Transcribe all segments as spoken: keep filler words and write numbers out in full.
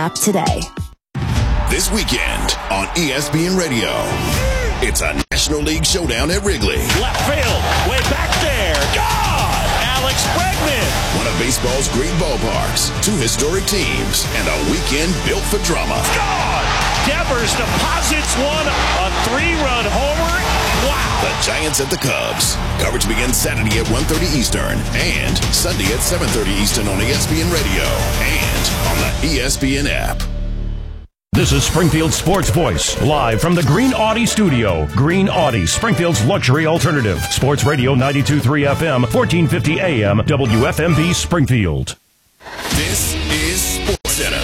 app today. This weekend on E S P N Radio, it's a National League showdown at Wrigley. Left field, way back there. God! Alex Bregman. One of baseball's great ballparks, two historic teams, and a weekend built for drama. God! Devers deposits one, a three-run homer. Wow! The Giants at the Cubs. Coverage begins Saturday at one thirty Eastern and Sunday at seven thirty Eastern on E S P N Radio and on the E S P N app. This is Springfield Sports Voice, live from the Green Audi studio. Green Audi, Springfield's luxury alternative. Sports Radio ninety-two point three F M, fourteen fifty A M, W F M B Springfield. This is Sports Center.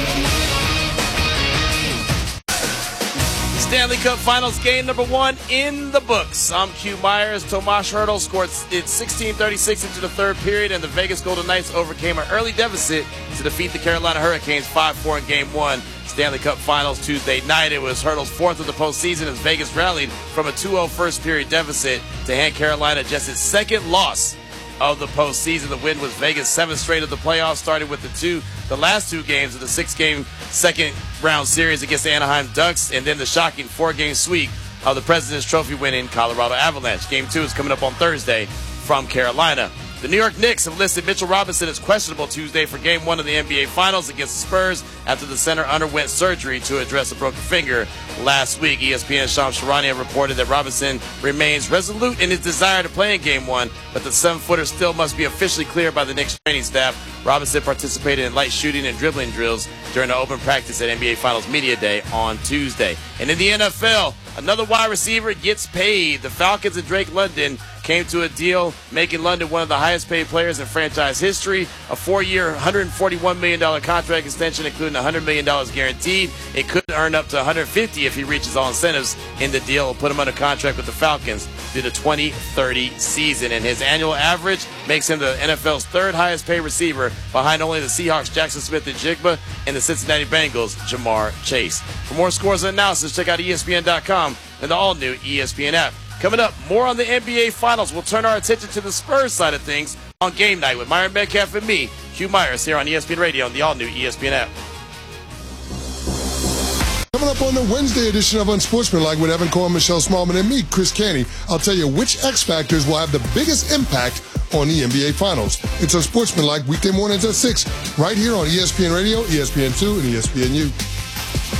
Stanley Cup Finals game number one in the books. I'm Q Myers. Tomas Hertl scored it sixteen thirty-six into the third period, and the Vegas Golden Knights overcame an early deficit to defeat the Carolina Hurricanes five four in game one. Stanley Cup Finals Tuesday night. It was Hertl's fourth of the postseason as Vegas rallied from a two oh first period deficit to hand Carolina just its second loss of the postseason. The win was Vegas' seventh straight of the playoffs, starting with the two, the last two games of the six-game second round series against the Anaheim Ducks, and then the shocking four-game sweep of the President's Trophy winning Colorado Avalanche. Game two is coming up on Thursday from Carolina. The New York Knicks have listed Mitchell Robinson as questionable Tuesday for Game one of the N B A Finals against the Spurs after the center underwent surgery to address a broken finger last week. E S P N's Shams Charania reported that Robinson remains resolute in his desire to play in Game one, but the seven-footer still must be officially cleared by the Knicks training staff. Robinson participated in light shooting and dribbling drills during the open practice at N B A Finals Media Day on Tuesday. And in the N F L, another wide receiver gets paid. The Falcons and Drake London came to a deal making London one of the highest paid players in franchise history. A four-year, one hundred forty-one million dollars contract extension, including one hundred million dollars guaranteed. It could earn up to one hundred fifty if he reaches all incentives in the deal. Will put him under contract with the Falcons through the twenty thirty season. And his annual average makes him the N F L's third highest paid receiver, behind only the Seahawks' Jackson Smith and Jigba and the Cincinnati Bengals' Jamar Chase. For more scores and analysis, check out E S P N dot com and the all-new E S P N app. Coming up, more on the N B A Finals. We'll turn our attention to the Spurs side of things on Game Night with Myron Metcalf and me, Q Myers, here on E S P N Radio and the all-new E S P N app. Coming up on the Wednesday edition of Unsportsmanlike with Evan Cohen, Michelle Smallman, and me, Chris Canty, I'll tell you which X Factors will have the biggest impact on the N B A Finals. It's Unsportsmanlike weekday mornings at six, right here on E S P N Radio, E S P N two, and E S P N U.